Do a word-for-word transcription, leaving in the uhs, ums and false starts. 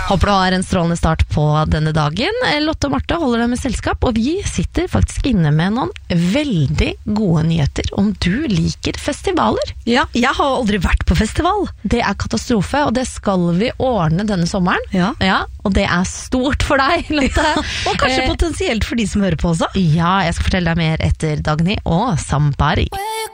Håper du har en strålende start på denne dagen. Lotte og Marte holder deg med selskap, og vi sitter faktisk inne med noen veldig gode nyheter om du liker festivaler. Ja, jeg har aldri vært på festival. Det er katastrofe, og det skal vi ordne denne sommeren. Ja. Ja, og det er stort for deg, Lotte. Og kanskje eh, potensielt for de som hører på også. Ja, jeg skal fortelle deg mer etter Dagny og Sambari.